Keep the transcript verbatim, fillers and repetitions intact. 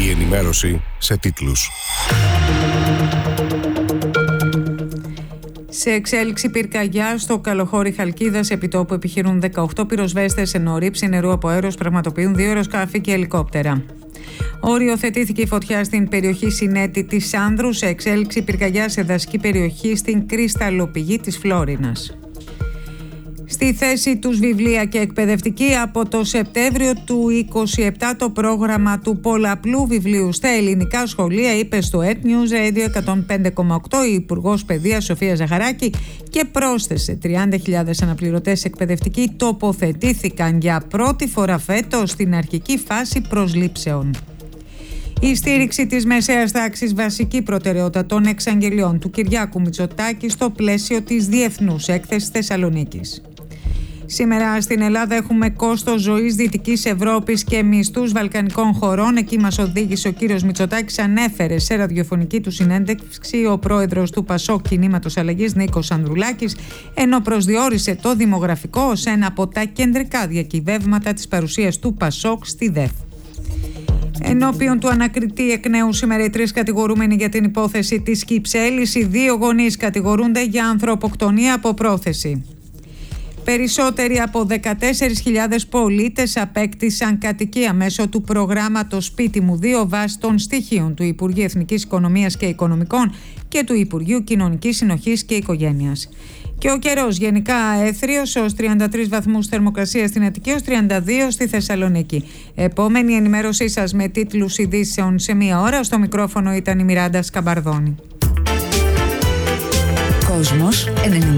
Η ενημέρωση σε τίτλους. Σε εξέλιξη πυρκαγιά στο Καλοχώρι Χαλκίδας, επιτόπου επιχειρούν δεκαοκτώ πυροσβέστες, ενώ ρήψη νερού από αέρος πραγματοποιούν δύο αεροσκάφη και ελικόπτερα. Οριοθετήθηκε η φωτιά στην περιοχή Συνέτη της Άνδρου, σε εξέλιξη πυρκαγιά σε δασική περιοχή στην κρυσταλλοπηγή της Φλόρινας. Στη θέση τους βιβλία και εκπαιδευτική, από το Σεπτέμβριο του είκοσι επτά το πρόγραμμα του πολλαπλού βιβλίου στα ελληνικά σχολεία, είπε στο Ed News Radio εκατόν πέντε κόμμα οκτώ η Υπουργός Παιδείας Σοφία Ζαχαράκη, και πρόσθεσε τριάντα χιλιάδες αναπληρωτές εκπαιδευτικοί τοποθετήθηκαν για πρώτη φορά φέτος στην αρχική φάση προσλήψεων. Η στήριξη της μεσαίας τάξης, βασική προτεραιότητα των εξαγγελιών του Κυριάκου Μητσοτάκη στο πλαίσιο της Διεθνούς Έκθεσης Θεσσαλονίκης. Σήμερα στην Ελλάδα έχουμε κόστος ζωής Δυτικής Ευρώπης και μισθούς βαλκανικών χωρών. Εκεί μας οδήγησε ο κύριος Μητσοτάκης, ανέφερε σε ραδιοφωνική του συνέντευξη ο πρόεδρος του Πασόκ Κινήματος Αλλαγής Νίκος Ανδρουλάκης, ενώ προσδιορίσε το δημογραφικό ως ένα από τα κεντρικά διακυβεύματα της παρουσίας του Πασόκ στη ΔΕΘ. Ενώπιον του ανακριτή εκ νέου σήμερα οι τρεις κατηγορούμενοι για την υπόθεση της Κυψέλης. Οι δύο γονείς κατηγορούνται για ανθρωποκτονία από πρόθεση. Περισσότεροι από δεκατέσσερις χιλιάδες πολίτες απέκτησαν κατοικία μέσω του προγράμματος Σπίτι μου δύο, βάσει των στοιχείων του Υπουργείου Εθνικής Οικονομίας και Οικονομικών και του Υπουργείου Κοινωνικής Συνοχής και Οικογένειας. Και ο καιρός γενικά έθριος, ως τριάντα τρεις βαθμούς θερμοκρασία στην Αττική, ως τριάντα δύο στη Θεσσαλονίκη. Επόμενη ενημέρωσή σας με τίτλους ειδήσεων σε μία ώρα. Στο μικρόφωνο ήταν η Μιράντα Σκαμπαρδόνη. Κόσμος ενενήντα